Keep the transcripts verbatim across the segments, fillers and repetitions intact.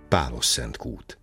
Pálos-Szentkút.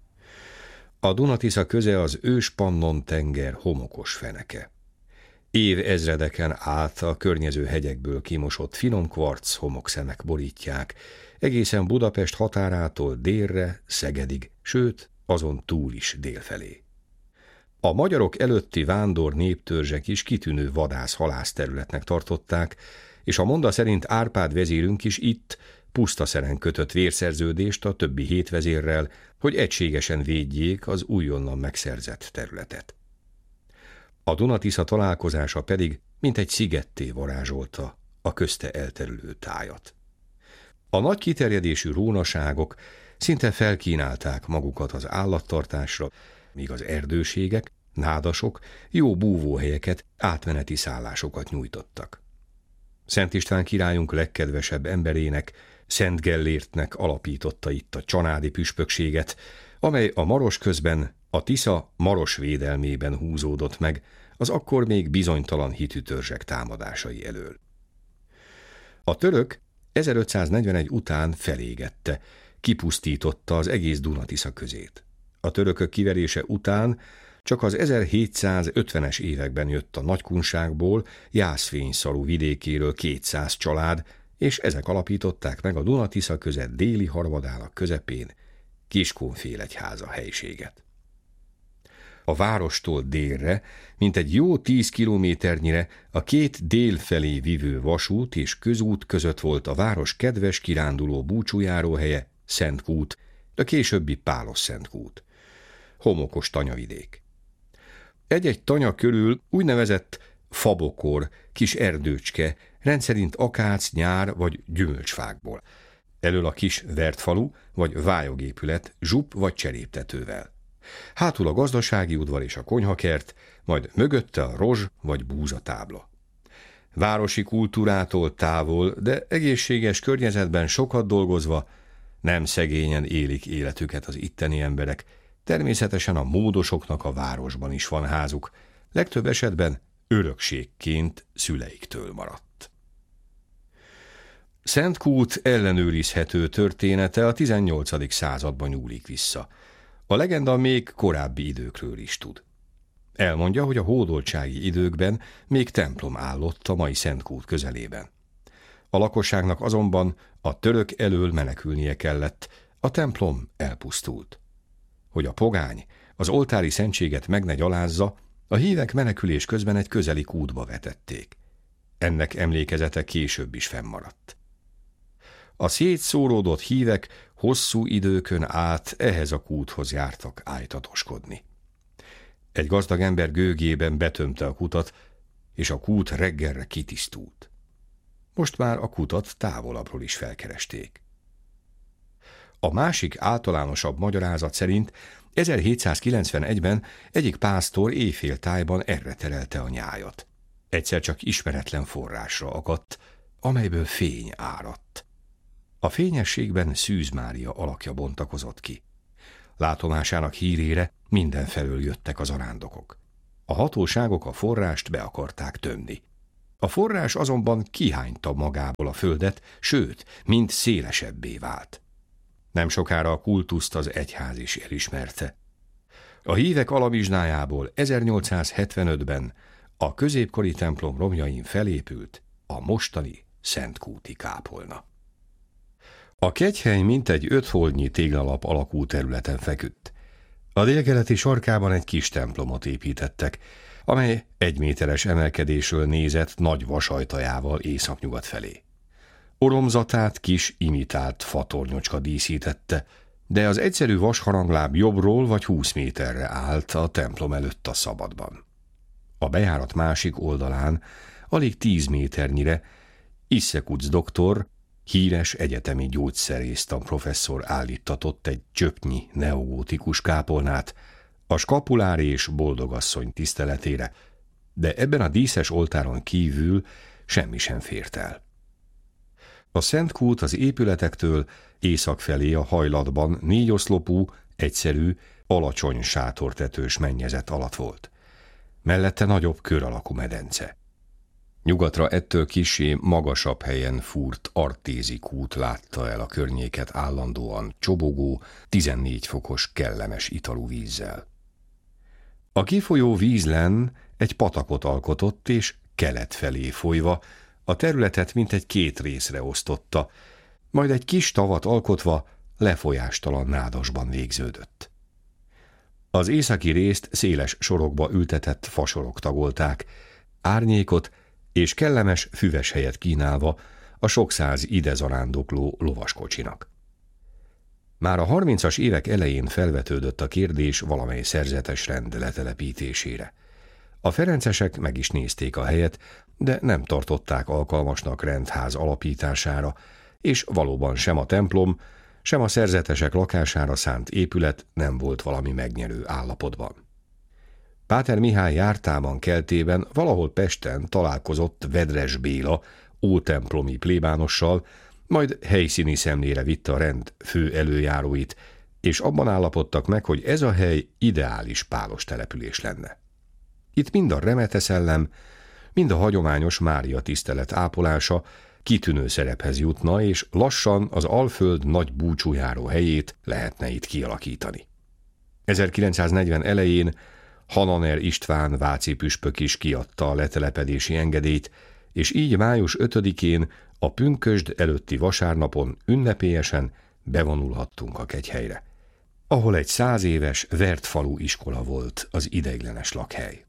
A Duna-Tisza köze az ős Pannon-tenger homokos feneke. Évezredeken át a környező hegyekből kimosott finom kvarc homokszemek borítják, egészen Budapest határától délre, Szegedig, sőt, azon túl is délfelé. A magyarok előtti vándor néptörzsek is kitűnő vadász-halász területnek tartották, és a monda szerint Árpád vezírünk is itt pusztaszeren kötött vérszerződést a többi hét vezérrel, hogy egységesen védjék az újonnan megszerzett területet. A Duna-Tisza találkozása pedig mintegy szigetté varázsolta a közte elterülő tájat. A nagy kiterjedésű rónaságok szinte felkínálták magukat az állattartásra, míg az erdőségek, nádasok jó búvóhelyeket, átmeneti szállásokat nyújtottak. Szent István királyunk legkedvesebb emberének, Szent Gellértnek alapította itt a csanádi püspökséget, amely a Maros közben a Tisza Maros védelmében húzódott meg az akkor még bizonytalan hitű törzsek támadásai elől. A török ezerötszáznegyvenegy után felégette, kipusztította az egész Duna-Tisza közét. A törökök kiverése után csak az ezerhétszázötvenes években jött a Nagykunságból, Jászfényszaru vidékéről kétszáz család, és ezek alapították meg a Duna-Tisza köze déli harmadának közepén Kiskunfélegyháza helységet. A várostól délre, mintegy jó tíz kilométernyire a két dél felé vivő vasút és közút között volt a város kedves kiránduló búcsújáróhelye, Szentkút, a későbbi Pálos-Szentkút. Homokos tanyavidék. Egy-egy tanya körül úgynevezett fabokor, kis erdőcske, rendszerint akác, nyár vagy gyümölcsfákból. Elől a kis vertfalu vagy vályogépület zsup vagy cseréptetővel. Hátul a gazdasági udvar és a konyhakert, majd mögötte a rozs vagy búzatábla. Városi kultúrától távol, de egészséges környezetben sokat dolgozva, nem szegényen élik életüket az itteni emberek, természetesen a módosoknak a városban is van házuk, legtöbb esetben örökségként szüleiktől maradt. Szentkút ellenőrizhető története a tizennyolcadik században nyúlik vissza. A legenda még korábbi időkről is tud. Elmondja, hogy a hódoltsági időkben még templom állott a mai Szentkút közelében. A lakosságnak azonban a török elől menekülnie kellett, a templom elpusztult. Hogy a pogány az oltári szentséget meg ne gyalázza, a hívek menekülés közben egy közeli kútba vetették. Ennek emlékezete később is fennmaradt. A szétszóródott hívek hosszú időkön át ehhez a kúthoz jártak ájtatoskodni. Egy gazdag ember gőgében betömte a kutat, és a kút reggelre kitisztult. Most már a kutat távolabbról is felkeresték. A másik általánosabb magyarázat szerint ezerhétszázkilencvenegyben egyik pásztor éjféltájban erre terelte a nyájat. Egyszer csak ismeretlen forrásra akadt, amelyből fény áradt. A fényességben Szűz Mária alakja bontakozott ki. Látomásának hírére mindenfelől jöttek az arándokok. A hatóságok a forrást be akarták tömni. A forrás azonban kihányta magából a földet, sőt, mind szélesebbé vált. Nem sokára a kultuszt az egyház is elismerte. A hívek alamizsnájából ezernyolcszázhetvenötben a középkori templom romjain felépült a mostani szentkúti kápolna. A kegyhely mintegy öt holdnyi téglalap alakú területen feküdt. A délkeleti sarkában egy kis templomot építettek, amely egy méteres emelkedésről nézett nagy vasajtajával északnyugat felé. Oromzatát kis imitált fatornyocska díszítette, de az egyszerű vasharangláb jobbról vagy húsz méterre állt a templom előtt a szabadban. A bejárat másik oldalán, alig tíz méternyire, Issekuc doktor, híres egyetemi gyógyszerésztan professzor állíttatott egy csöpnyi neogótikus kápolnát a skapulári és boldogasszony tiszteletére, de ebben a díszes oltáron kívül semmi sem fért el. A Szentkút az épületektől észak felé a hajlatban négy oszlopú, egyszerű, alacsony sátortetős mennyezet alatt volt. Mellette nagyobb kör alakú medence. Nyugatra ettől kissé magasabb helyen fúrt Artézi kút látta el a környéket állandóan csobogó, tizennégy fokos kellemes italú vízzel. A kifolyó vízlen egy patakot alkotott, és kelet felé folyva a területet mintegy két részre osztotta, majd egy kis tavat alkotva lefolyástalan nádasban végződött. Az északi részt széles sorokba ültetett fasorok tagolták, árnyékot és kellemes füves helyet kínálva a sok száz ide zarándokló lovaskocsinak. Már a harmincas évek elején felvetődött a kérdés valamely szerzetes rend letelepítésére. A ferencesek meg is nézték a helyet, de nem tartották alkalmasnak rendház alapítására, és valóban sem a templom, sem a szerzetesek lakására szánt épület nem volt valami megnyerő állapotban. Páter Mihály jártában keltében valahol Pesten találkozott Vedres Béla ótemplomi plébánossal, majd helyszíni szemlére vitte a rend fő előjáróit, és abban állapodtak meg, hogy ez a hely ideális pálos település lenne. Itt mind a remete szellem, mind a hagyományos Mária tisztelet ápolása kitűnő szerephez jutna, és lassan az Alföld nagy búcsújáró helyét lehetne itt kialakítani. ezerkilencszáznegyven elején Hananer István váci püspök is kiadta a letelepedési engedélyt, és így május ötödikén a pünkösd előtti vasárnapon ünnepélyesen bevonulhattunk a kegyhelyre, ahol egy száz éves Vert falu iskola volt az ideiglenes lakhely.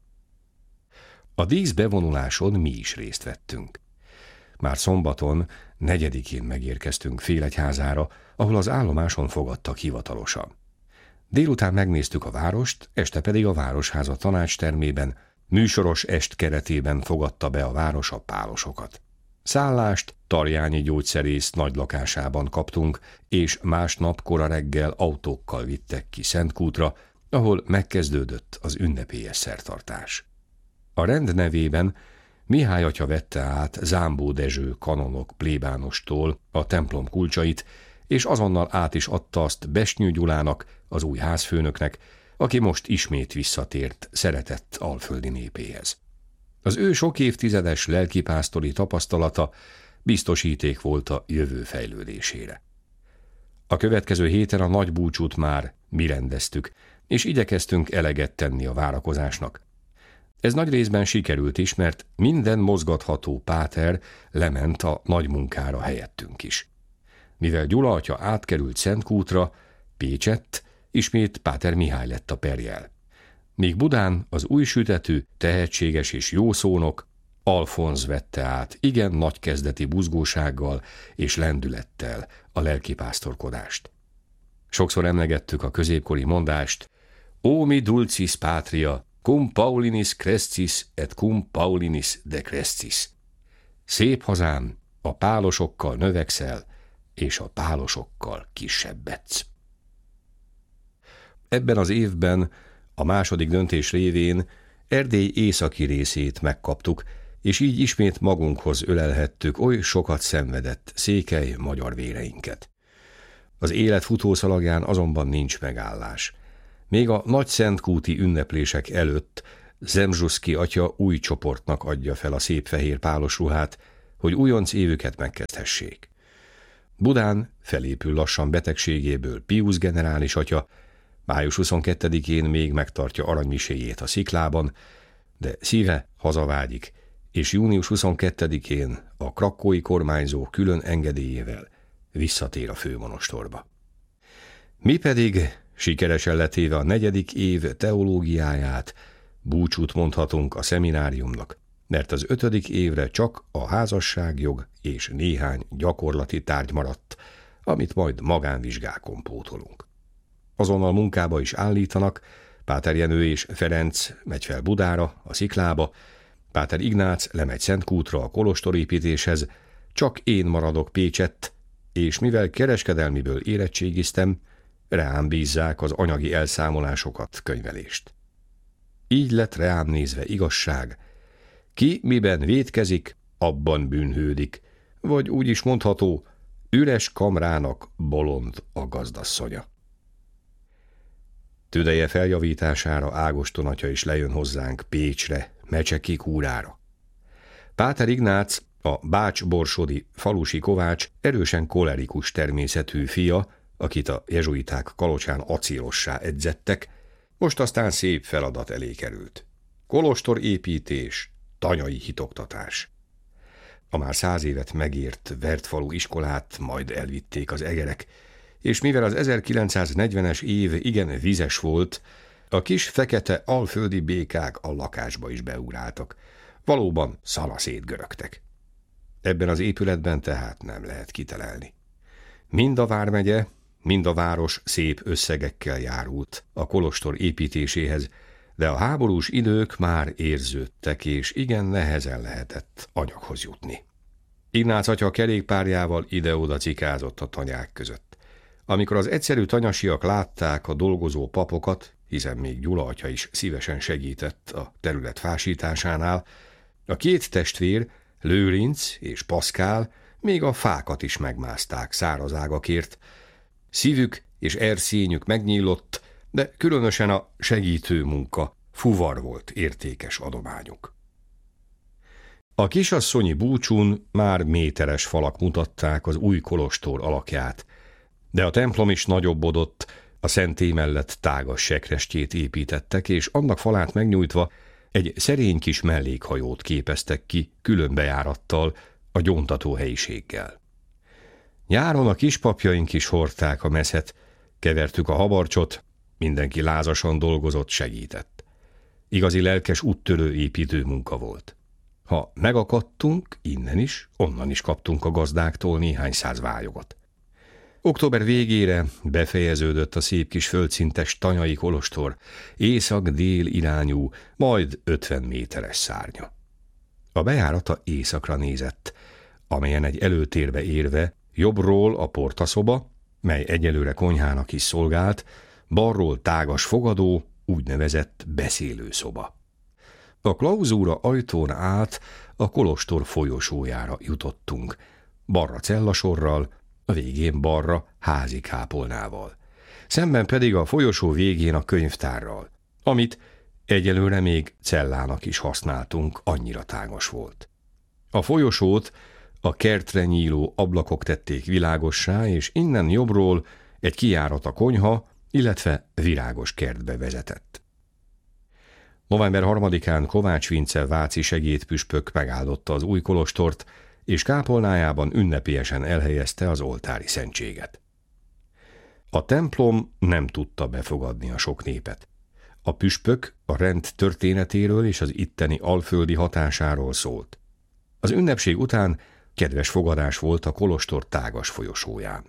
A dísz bevonuláson mi is részt vettünk. Már szombaton, negyedikén megérkeztünk Félegyházára, ahol az állomáson fogadtak hivatalosan. Délután megnéztük a várost, este pedig a Városháza tanácstermében, műsoros est keretében fogadta be a város a pálosokat. Szállást Tarjányi gyógyszerész nagy lakásában kaptunk, és másnap kora reggel autókkal vittek ki Szentkútra, ahol megkezdődött az ünnepélyes szertartás. A rend nevében Mihály atya vette át Zámbó Dezső kanonok plébánostól a templom kulcsait, és azonnal át is adta azt Besnyő Gyulának, az új házfőnöknek, aki most ismét visszatért szeretett alföldi népéhez. Az ő sok évtizedes lelkipásztori tapasztalata biztosíték volt a jövő fejlődésére. A következő héten a nagy búcsút már mi rendeztük, és igyekeztünk eleget tenni a várakozásnak. Ez nagy részben sikerült is, mert minden mozgatható páter lement a nagy munkára helyettünk is. Mivel Gyula atya átkerült Szentkútra, Pécsett, ismét Páter Mihály lett a perjel. Míg Budán az új sütetű, tehetséges és jó szónok Alfonz vette át igen nagy kezdeti buzgósággal és lendülettel a lelkipásztorkodást. Sokszor emlegettük a középkori mondást: Ó mi dulcis patria, cum Paulinis crescis et cum Paulinis decrescis. Szép hazám, a pálosokkal növekszel, és a pálosokkal kisebbedsz. Ebben az évben a második döntés révén Erdély északi részét megkaptuk, és így ismét magunkhoz ölelhettük oly sokat szenvedett székely magyar véreinket. Az élet futószalagján azonban nincs megállás. Még a nagy szentkúti ünneplések előtt Zemzsuszki atya új csoportnak adja fel a szép fehér pálos ruhát, hogy újonc évüket megkezdhessék. Budán felépül lassan betegségéből Piusz generális atya, május huszonkettedikén még megtartja aranymiséjét a Sziklában, de szíve hazavágyik, és június huszonkettedikén a krakkói kormányzó külön engedélyével visszatér a főmonostorba. Mi pedig, sikeresen letéve a negyedik év teológiáját, búcsút mondhatunk a szemináriumnak, mert az ötödik évre csak a házasságjog és néhány gyakorlati tárgy maradt, amit majd magánvizsgákon pótolunk. Azonnal munkába is állítanak, Páter Jenő és Ferenc megy fel Budára, a Sziklába, Páter Ignác lemegy Szentkútra a kolostorépítéshez, csak én maradok Pécsett, és mivel kereskedelmiből érettségiztem, rám bízzák az anyagi elszámolásokat, könyvelést. Így lett rám nézve igazság: ki miben vétkezik, abban bűnhődik, vagy úgy is mondható, üres kamrának bolond a gazdasszonya. Tüdeje feljavítására Ágoston atya is lejön hozzánk Pécsre, Mecseki kúrára. Páter Ignác, a bács-borsodi falusi kovács erősen kolerikus természetű fia, akit a jezsuiták Kalocsán acélossá edzettek, most aztán szép feladat elé került. Kolostor építés, tanyai hitoktatás. A már száz évet megért Vertfalu iskolát majd elvitték az egerek, és mivel az ezerkilencszáznegyvenes év igen vizes volt, a kis fekete alföldi békák a lakásba is beugráltak. Valóban szalaszét görögtek. Ebben az épületben tehát nem lehet kitelelni. Mind a vármegye, mind a város szép összegekkel járult a kolostor építéséhez, de a háborús idők már érződtek, és igen nehezen lehetett anyaghoz jutni. Ignác atya kerékpárjával ide-oda cikázott a tanyák között. Amikor az egyszerű tanyasiak látták a dolgozó papokat, hiszen még Gyula atya is szívesen segített a terület fásításánál, a két testvér, Lőrinc és Paszkál még a fákat is megmászták száraz ágakért. Szívük és erszényük megnyílott, de különösen a segítő munka, fuvar volt értékes adományuk. A kisasszonyi búcsún már méteres falak mutatták az új kolostor alakját, de a templom is nagyobbodott, a szentély mellett tágas sekrestjét építettek, és annak falát megnyújtva egy szerény kis mellékhajót képeztek ki külön bejárattal, a gyóntató helyiséggel. Nyáron a kispapjaink is hordták a meszet, kevertük a habarcsot, mindenki lázasan dolgozott, segített. Igazi lelkes úttörő építő munka volt. Ha megakadtunk, innen is, onnan is kaptunk a gazdáktól néhány száz vályogat. Október végére befejeződött a szép kis földszintes tanyai kolostor, észak-dél irányú, majd ötven méteres szárnya. A bejárata északra nézett, amelyen egy előtérbe érve jobbról a portaszoba, mely egyelőre konyhának is szolgált, balról tágas fogadó, úgynevezett beszélőszoba. A klauzúra ajtón át a kolostor folyosójára jutottunk, balra cellasorral, a végén balra házi kápolnával. Szemben pedig a folyosó végén a könyvtárral, amit egyelőre még cellának is használtunk, annyira tágas volt. A folyosót a kertre nyíló ablakok tették világossá, és innen jobbról egy kijárat a konyha, illetve virágos kertbe vezetett. November harmadikán Kovács Vince váci segédpüspök megáldotta az új kolostort, és kápolnájában ünnepélyesen elhelyezte az oltári szentséget. A templom nem tudta befogadni a sok népet. A püspök a rend történetéről és az itteni alföldi hatásáról szólt. Az ünnepség után kedves fogadás volt a kolostor tágas folyosóján.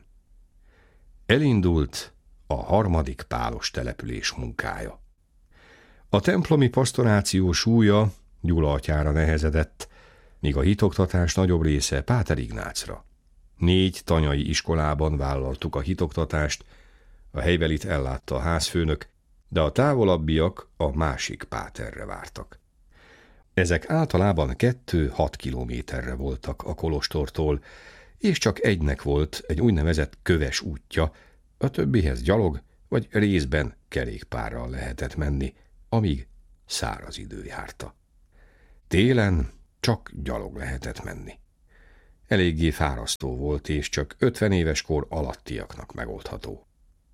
Elindult a harmadik pálos település munkája. A templomi pastoráció súlya Gyula atyára nehezedett, míg a hitoktatás nagyobb része Páter Ignácra. Négy tanyai iskolában vállaltuk a hitoktatást, a helybelit ellátta a házfőnök, de a távolabbiak a másik páterre vártak. Ezek általában kettő-hat kilométerre voltak a kolostortól, és csak egynek volt egy úgynevezett köves útja, a többihez gyalog vagy részben kerékpárral lehetett menni, amíg száraz idő járta. Télen csak gyalog lehetett menni. Eléggé fárasztó volt, és csak ötven éves kor alattiaknak megoldható.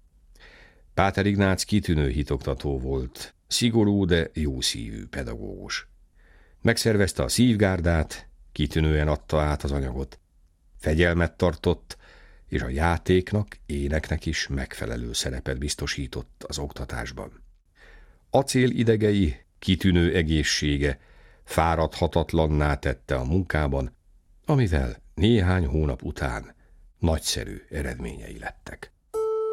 Páter Ignác kitűnő hitoktató volt, szigorú, de jószívű pedagógus. Megszervezte a szívgárdát, kitűnően adta át az anyagot. Fegyelmet tartott, és a játéknak, éneknek is megfelelő szerepet biztosított az oktatásban. Acél idegei, kitűnő egészsége fáradhatatlanná tette a munkában, amivel néhány hónap után nagyszerű eredményei lettek.